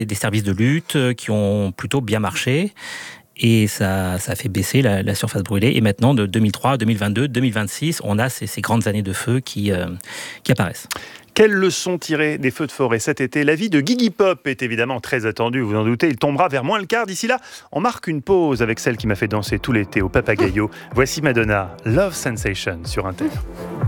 des services de lutte qui ont plutôt bien marché. Et ça a fait baisser la surface brûlée. Et maintenant, de 2003, 2022, 2026, on a ces grandes années de feu qui apparaissent. Quelle leçon tirer des feux de forêt cet été ? La vie de Gigi Pop est évidemment très attendue, vous en doutez. Il tombera vers moins le quart. D'ici là, on marque une pause avec celle qui m'a fait danser tout l'été au Papagayo. Voici Madonna, Love Sensation sur Inter.